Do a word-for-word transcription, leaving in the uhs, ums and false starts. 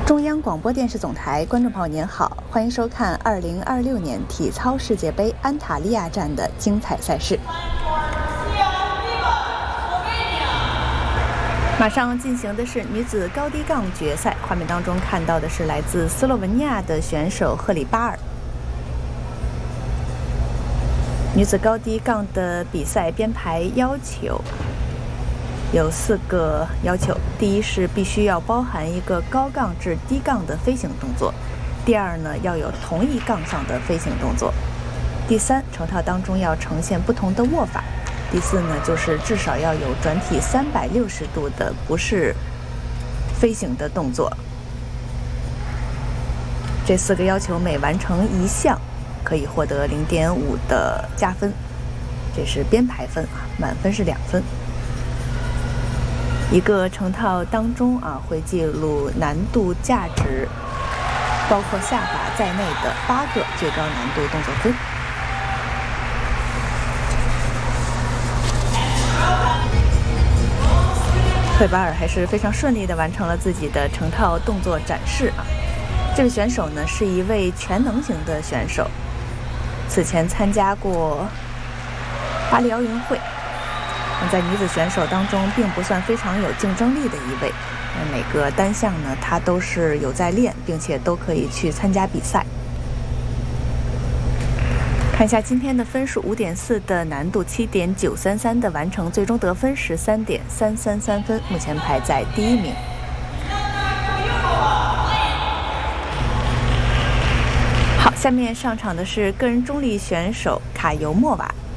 中央广播电视总台观众朋友您好，欢迎收看二零二六年体操世界杯安塔利亚站的精彩赛事。马上进行的是女子高低杠决赛，画面当中看到的是来自斯洛文尼亚的选手赫里巴尔。女子高低杠的比赛编排要求有四个要求，第一是必须要包含一个高杠至低杠的飞行动作，第二呢要有同一杠上的飞行动作，第三成套当中要呈现不同的握法，第四呢就是至少要有转体三百六十度的不是飞行的动作。这四个要求每完成一项可以获得零点五的加分，这是编排分啊，满分是两分。一个成套当中啊，会记录难度价值，包括下法在内的八个最高难度动作分。赫里巴尔还是非常顺利地完成了自己的成套动作展示啊。这位选手呢是一位全能型的选手，此前参加过巴黎奥运会。在女子选手当中并不算非常有竞争力的一位，每个单项呢她都是有在练，并且都可以去参加比赛。看一下今天的分数，五点四的难度，七点九三三的完成，最终得分十三点三三三分，目前排在第一名。好，下面上场的是个人中立选手卡尤莫娃。